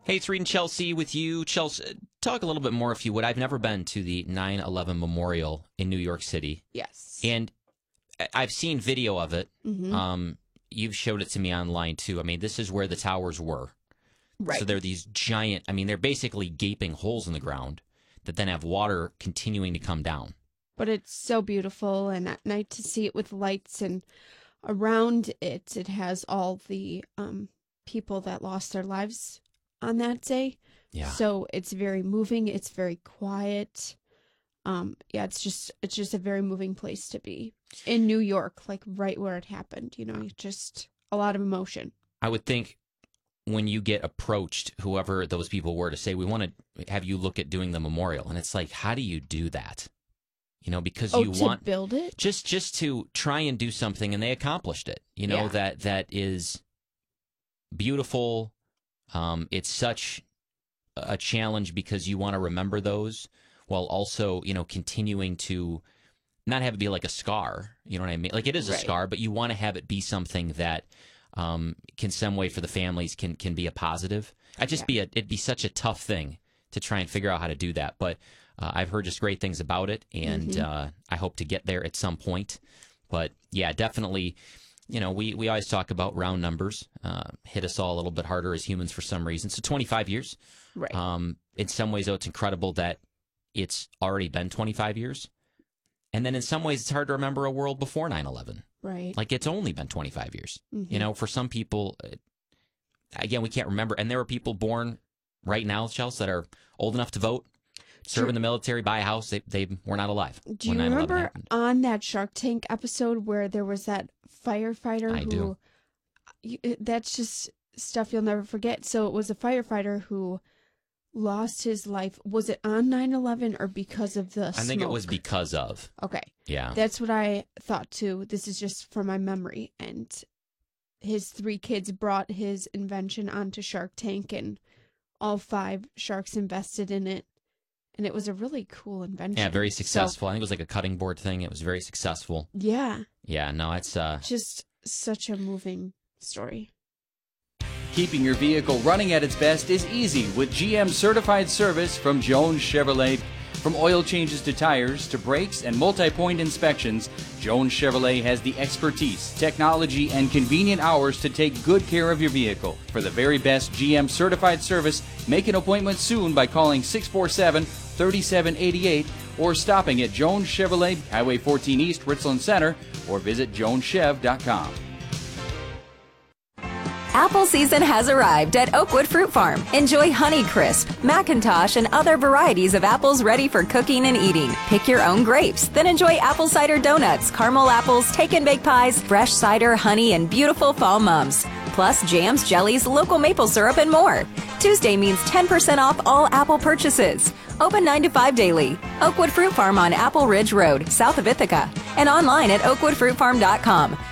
Hey, it's Reed and Chelsea with you. Chelsea, talk a little bit more, if you would. I've never been to the 9/11 Memorial in New York City. Yes. And I've seen video of it. Mm-hmm. You've showed it to me online, too. I mean, this is where the towers were. Right. So they're these giant, they're basically gaping holes in the ground that then have water continuing to come down. But it's so beautiful, and at night to see it with lights, and around it, it has all the people that lost their lives on that day. Yeah. So it's very moving. It's very quiet. It's just a very moving place to be in New York, like right where it happened. Just a lot of emotion. I would think when you get approached, whoever those people were, to say, we want to have you look at doing the memorial. And it's like, how do you do that? Because you want to build it? Just to try and do something, and they accomplished it. That is beautiful. It's such a challenge because you want to remember those while also, continuing to not have it be like a scar. You know what I mean? Like, it is a scar, but you want to have it be something that can some way for the families can be a positive. It'd be such a tough thing to try and figure out how to do that. But I've heard just great things about it, and I hope to get there at some point. But yeah, definitely, we always talk about round numbers, hit us all a little bit harder as humans for some reason. So 25 years. Right. In some ways, though, it's incredible that it's already been 25 years. And then in some ways, it's hard to remember a world before 9/11. Right. Like, it's only been 25 years. Mm-hmm. For some people, again, we can't remember. And there are people born right now, Chelsea, that are old enough to vote, serve in the military, buy a house. They were not alive. Do you remember on that Shark Tank episode where there was that firefighter that's just stuff you'll never forget. So it was a firefighter who lost his life. Was it on 9/11 or because of the smoke? I think it was because of. Okay. Yeah. That's what I thought too. This is just from my memory. And his 3 kids brought his invention onto Shark Tank, and all 5 sharks invested in it. And it was a really cool invention. Yeah, very successful. I think it was like a cutting board thing. It was very successful. Yeah. Yeah, no, it's just such a moving story. Keeping your vehicle running at its best is easy with GM certified service from Jones Chevrolet. From oil changes to tires to brakes and multi-point inspections, Jones Chevrolet has the expertise, technology, and convenient hours to take good care of your vehicle. For the very best GM certified service, make an appointment soon by calling 647-3788 or stopping at Jones Chevrolet, Highway 14 East, Richland Center, or visit joneschev.com. Apple season has arrived at Oakwood Fruit Farm. Enjoy Honeycrisp, Macintosh, and other varieties of apples ready for cooking and eating. Pick your own grapes, then enjoy apple cider donuts, caramel apples, take and bake pies, fresh cider, honey, and beautiful fall mums. Plus jams, jellies, local maple syrup, and more. Tuesday means 10% off all Apple purchases. Open 9 to 5 daily. Oakwood Fruit Farm on Apple Ridge Road, south of Ithaca. And online at oakwoodfruitfarm.com.